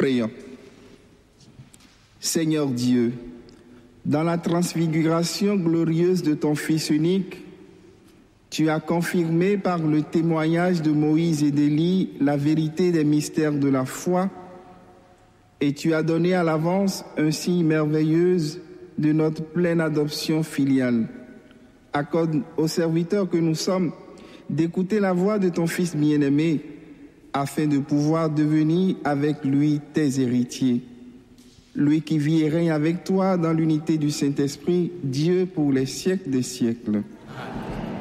Prions. Seigneur Dieu, dans la transfiguration glorieuse de ton Fils unique, tu as confirmé par le témoignage de Moïse et d'Élie la vérité des mystères de la foi et tu as donné à l'avance un signe merveilleux de notre pleine adoption filiale. Accorde aux serviteurs que nous sommes d'écouter la voix de ton Fils bien-aimé afin de pouvoir devenir avec lui tes héritiers. Lui qui vit et règne avec toi dans l'unité du Saint-Esprit, Dieu pour les siècles des siècles.